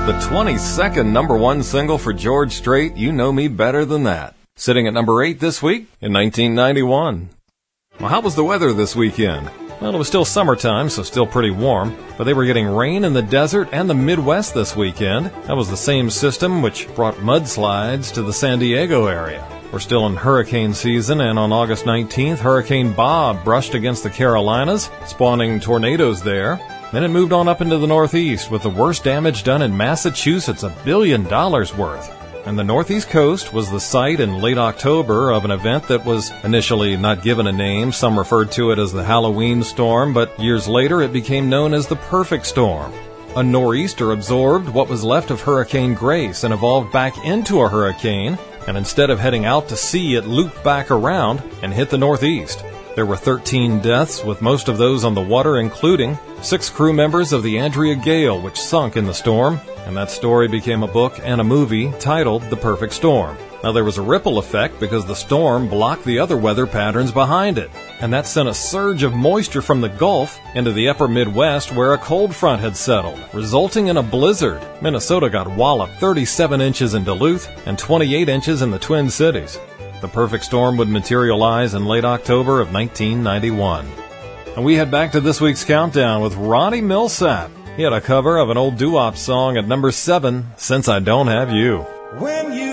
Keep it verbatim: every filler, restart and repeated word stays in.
The twenty-second number one single for George Strait, You Know Me Better Than That. Sitting at number eight this week in nineteen ninety-one. Well, how was the weather this weekend? Well, it was still summertime, so still pretty warm, but they were getting rain in the desert and the Midwest this weekend. That was the same system which brought mudslides to the San Diego area. We're still in hurricane season, and on August nineteenth, Hurricane Bob brushed against the Carolinas, spawning tornadoes there. Then it moved on up into the Northeast, with the worst damage done in Massachusetts, a billion dollars worth. And the Northeast coast was the site in late October of an event that was initially not given a name. Some referred to it as the Halloween storm, but years later it became known as the perfect storm. A nor'easter absorbed what was left of Hurricane Grace and evolved back into a hurricane, and instead of heading out to sea, it looped back around and hit the Northeast. There were thirteen deaths, with most of those on the water, including six crew members of the Andrea Gale, which sunk in the storm, and that story became a book and a movie titled The Perfect Storm. Now, there was a ripple effect because the storm blocked the other weather patterns behind it, and that sent a surge of moisture from the Gulf into the upper Midwest where a cold front had settled, resulting in a blizzard. Minnesota got walloped thirty-seven inches in Duluth and twenty-eight inches in the Twin Cities. The perfect storm would materialize in late October of nineteen ninety-one. And we head back to this week's countdown with Ronnie Milsap. He had a cover of an old doo-wop song at number seven, Since I Don't Have You. When you